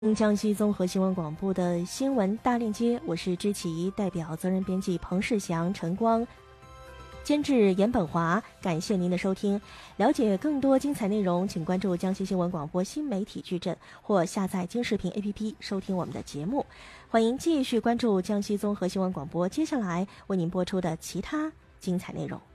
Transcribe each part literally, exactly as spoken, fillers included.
江西综合新闻广播的新闻大链接，我是知琪，代表责任编辑彭世祥、陈光，监制严本华。感谢您的收听。了解更多精彩内容，请关注江西新闻广播新媒体矩阵或下载京视频 A P P 收听我们的节目。欢迎继续关注江西综合新闻广播接下来为您播出的其他精彩内容。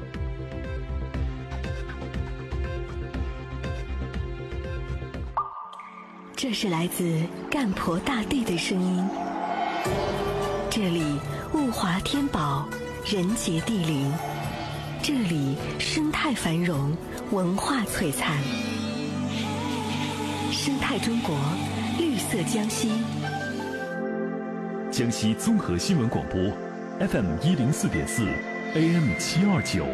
这是来自干婆大地的声音，这里物华天宝，人杰地灵，这里生态繁荣，文化璀璨。生态中国，绿色江西。 江西综合新闻广播 F M 一零四点四 A M 七二九。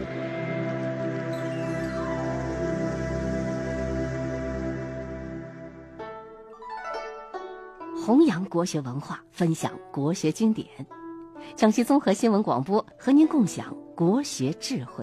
弘扬国学文化，分享国学经典。江西综合新闻广播和您共享国学智慧。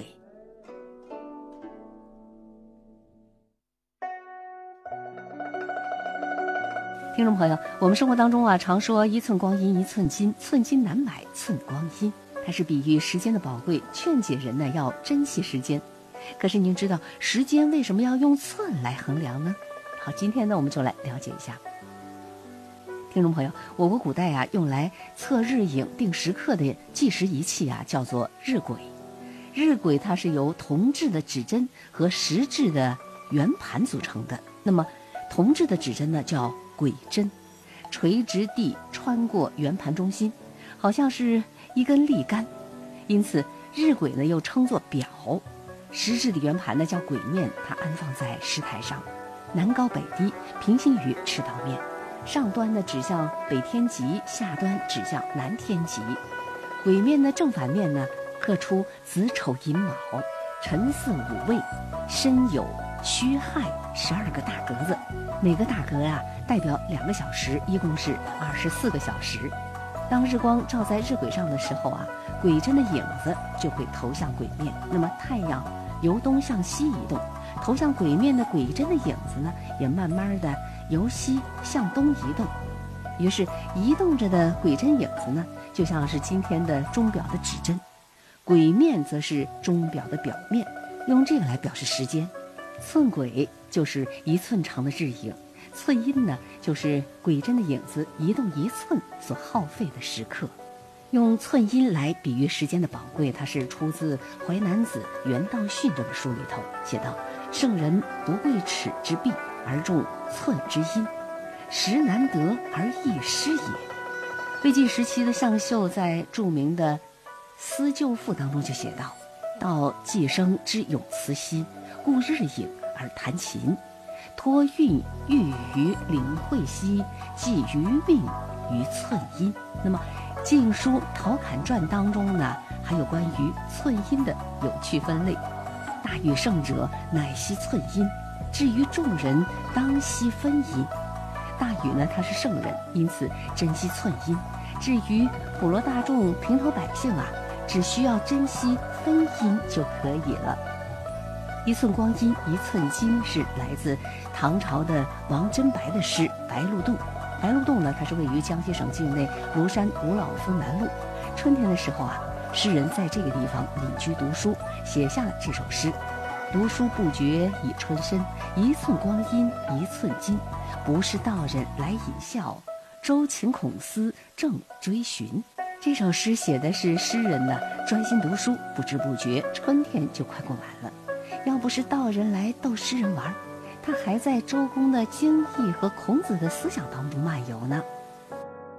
听众朋友，我们生活当中啊，常说一寸光阴一寸金，寸金难买寸光阴，它是比喻时间的宝贵，劝解人呢要珍惜时间。可是您知道时间为什么要用寸来衡量呢？好，今天呢我们就来了解一下。听众朋友，我国古代啊，用来测日影定时刻的计时仪器啊，叫做日晷。日晷它是由铜制的指针和石制的圆盘组成的。那么，铜制的指针呢叫晷针，垂直地穿过圆盘中心，好像是一根立竿，因此日晷呢又称作表。石制的圆盘呢叫晷面，它安放在石台上，南高北低，平行于赤道面。上端呢指向北天极，下端指向南天极。晷面的正反面呢刻出子丑寅卯、辰巳午未、申酉戌亥十二个大格子，每个大格啊代表两个小时，一共是二十四个小时。当日光照在日晷上的时候啊，晷针的影子就会投向晷面，那么太阳由东向西移动，投向晷面的晷针的影子呢也慢慢的由西向东移动，于是移动着的晷针影子呢，就像是今天的钟表的指针，晷面则是钟表的表面，用这个来表示时间。寸晷就是一寸长的日影，寸阴呢就是晷针的影子移动一寸所耗费的时刻。用寸阴来比喻时间的宝贵，它是出自《淮南子·原道训》这本书里头写道：圣人不贵尺之璧，而重寸之阴，时难得而易失也。魏晋时期的向秀在著名的《思旧赋》当中就写道：道既生之永慈心，故日影而弹琴，托运寓于领会兮，寄余命于寸阴。那么《晋书·陶侃传》当中呢，还有关于寸阴的有趣分类。大禹圣者，乃惜寸阴，至于众人，当惜分阴。大禹呢，他是圣人，因此珍惜寸阴；至于普罗大众、平头百姓啊，只需要珍惜分阴就可以了。一寸光阴一寸金是来自唐朝的王贞白的诗《白鹿洞》。白鹿洞呢，它是位于江西省境内庐山五老峰南麓。春天的时候啊，诗人在这个地方隐居读书，写下了这首诗：读书不觉已春深，一寸光阴一寸金。不是道人来引笑，周秦孔思正追寻。这首诗写的是诗人呢专心读书，不知不觉春天就快过完了。要不是道人来逗诗人玩，他还在周公的经义和孔子的思想当中漫游呢。